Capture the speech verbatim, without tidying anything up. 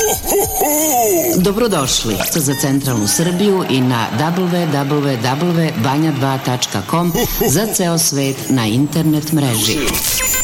Dobrodošli za centralnu Srbiju i na w w w tačka banja dva tačka com za ceo svet na internet mreži.